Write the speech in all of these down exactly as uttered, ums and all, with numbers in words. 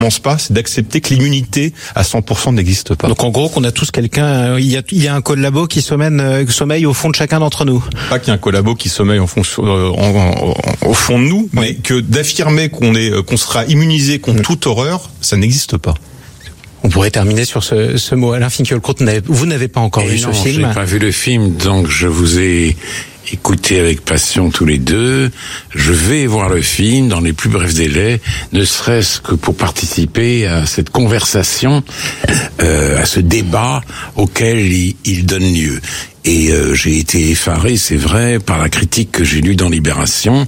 commence pas, c'est d'accepter que l'immunité à cent pour cent n'existe pas. Donc en gros, qu'on a tous quelqu'un, il y a, il y a un collabo qui sommeille, euh, sommeille au fond de chacun d'entre nous. Pas qu'il y a un collabo qui sommeille en fond, euh, en, en, en, au fond de nous, oui. Mais que d'affirmer qu'on est, qu'on sera immunisé contre oui. toute horreur, ça n'existe pas. On pourrait terminer sur ce, ce mot. Alain Finkielkraut, vous n'avez pas encore Et vu non, ce film. Je n'ai pas vu le film, donc je vous ai écouté avec passion tous les deux. Je vais voir le film dans les plus brefs délais, ne serait-ce que pour participer à cette conversation, euh, à ce débat auquel il, il donne lieu. Et euh, j'ai été effaré, c'est vrai, par la critique que j'ai lue dans Libération,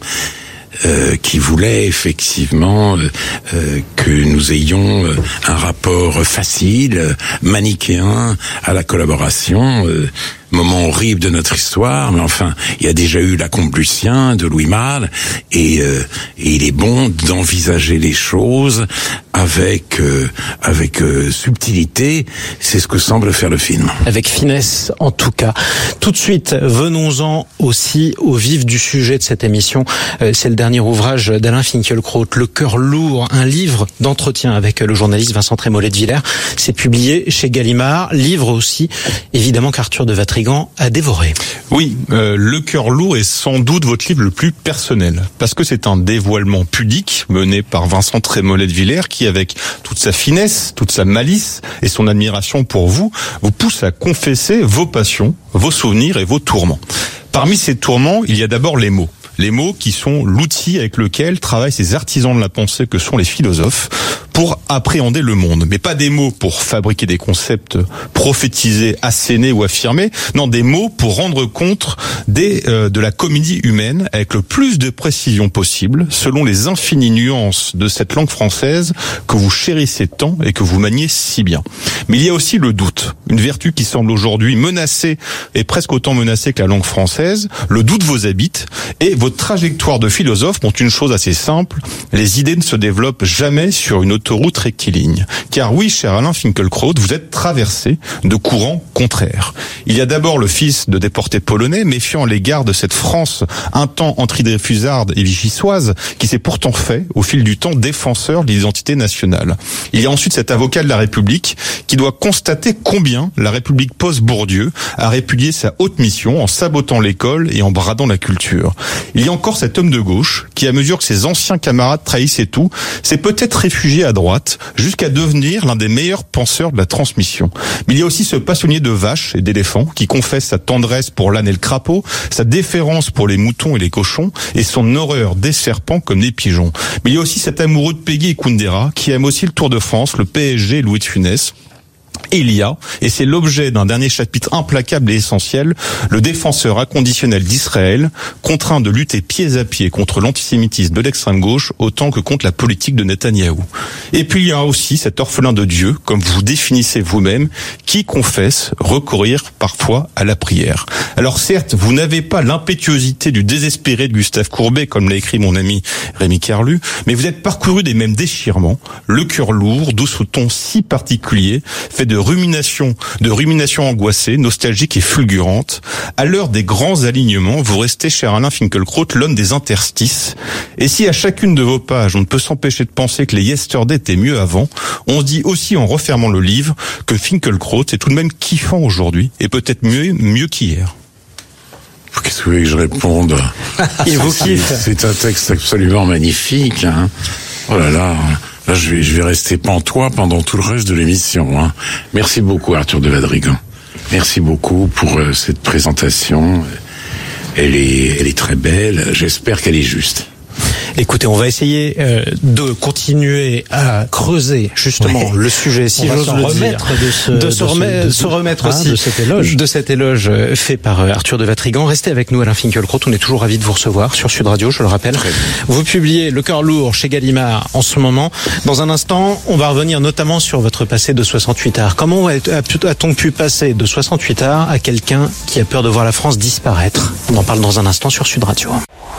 Euh, qui voulait effectivement euh, euh, que nous ayons euh, un rapport facile, euh, manichéen à la collaboration, euh, moment horrible de notre histoire, mais enfin, il y a déjà eu la Comte Lucien de Louis Malle, et, euh, et il est bon d'envisager les choses avec euh, avec euh, subtilité. C'est ce que semble faire le film. Avec finesse, en tout cas. Tout de suite, venons-en aussi au vif du sujet de cette émission. Euh, c'est le dernier ouvrage d'Alain Finkielkraut, Le cœur lourd, un livre d'entretien avec le journaliste Vincent Trémollet de Villers. C'est publié chez Gallimard. Livre aussi, évidemment, qu'Arthur de Vatrigan à dévorer. Oui, euh, Le cœur lourd est sans doute votre livre le plus personnel, parce que c'est un dévoilement pudique mené par Vincent Trémollet de Villers qui, avec toute sa finesse, toute sa malice et son admiration pour vous, vous pousse à confesser vos passions, vos souvenirs et vos tourments. Parmi ces tourments, il y a d'abord les mots. Les mots qui sont l'outil avec lequel travaillent ces artisans de la pensée que sont les philosophes pour appréhender le monde. Mais pas des mots pour fabriquer des concepts prophétisés, assénés ou affirmés. Non, des mots pour rendre compte des, euh, de la comédie humaine avec le plus de précision possible, selon les infinies nuances de cette langue française que vous chérissez tant et que vous maniez si bien. Mais il y a aussi le doute, une vertu qui semble aujourd'hui menacée et presque autant menacée que la langue française. Le doute vous habite et votre trajectoire de philosophe montre une chose assez simple, les idées ne se développent jamais sur une autoroute rectiligne. Car oui, cher Alain Finkielkraut, vous êtes traversé de courants contraires. Il y a d'abord le fils de déportés polonais, méfiant à l'égard de cette France un temps antidreyfusarde et vichysoise, qui s'est pourtant fait, au fil du temps, défenseur de l'identité nationale. Il y a ensuite cet avocat de la République qui doit constater combien la République post-Bourdieu a répudié sa haute mission en sabotant l'école et en bradant la culture. Il y a encore cet homme de gauche qui, à mesure que ses anciens camarades trahissaient tout, s'est peut-être réfugié à droite jusqu'à devenir l'un des meilleurs penseurs de la transmission. Mais il y a aussi ce passionné de vaches et d'éléphants qui confesse sa tendresse pour l'âne et le crapaud, sa déférence pour les moutons et les cochons et son horreur des serpents comme des pigeons. Mais il y a aussi cet amoureux de Peggy et Kundera qui aime aussi le Tour de France, le P S G et Louis de Funès. Et il y a, et c'est l'objet d'un dernier chapitre implacable et essentiel, le défenseur inconditionnel d'Israël, contraint de lutter pied à pied contre l'antisémitisme de l'extrême gauche autant que contre la politique de Netanyahou. Et puis il y a aussi cet orphelin de Dieu, comme vous définissez vous-même, qui confesse recourir parfois à la prière. Alors certes, vous n'avez pas l'impétuosité du désespéré de Gustave Courbet, comme l'a écrit mon ami Rémi Carlu, mais vous êtes parcouru des mêmes déchirements, le cœur lourd, d'où ce ton si particulier, fait de rumination, de rumination angoissée, nostalgique et fulgurante. À l'heure des grands alignements, vous restez, cher Alain Finkielkraut, l'homme des interstices. Et si à chacune de vos pages, on ne peut s'empêcher de penser que les yesterday étaient mieux avant, on se dit aussi en refermant le livre que Finkielkraut est tout de même kiffant aujourd'hui et peut-être mieux, mieux qu'hier. Qu'est-ce que vous voulez que je réponde? Il vous kiffe. C'est un texte absolument magnifique, hein. Oh là là. Là, je vais, je vais rester pantois pendant tout le reste de l'émission, hein. Merci beaucoup, Arthur de Vatrigan. Merci beaucoup pour euh, cette présentation. Elle est, elle est très belle. J'espère qu'elle est juste. Écoutez, on va essayer euh, de continuer à creuser justement ouais. le sujet, si j'ose le dire, de, ce, de, de se, remettre, de se remettre hein, aussi de cet éloge, de cet éloge fait par euh, Arthur de Vatrigan. Restez avec nous, Alain Finkielkraut. On est toujours ravis de vous recevoir sur Sud Radio, je le rappelle. Vous publiez Le cœur lourd chez Gallimard en ce moment. Dans un instant, on va revenir notamment sur votre passé de soixante-huit arts. Comment a-t-on pu passer de soixante-huit arts à quelqu'un qui a peur de voir la France disparaître? On en parle dans un instant sur Sud Radio.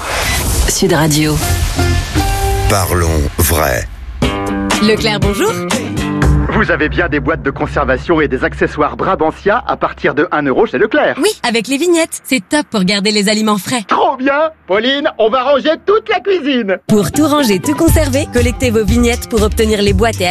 Sud Radio. Parlons vrai. Leclerc, bonjour. Vous avez bien des boîtes de conservation et des accessoires Brabantia à partir de un euro chez Leclerc. Oui, avec les vignettes. C'est top pour garder les aliments frais. Trop bien. Pauline, on va ranger toute la cuisine. Pour tout ranger, tout conserver, collectez vos vignettes pour obtenir les boîtes et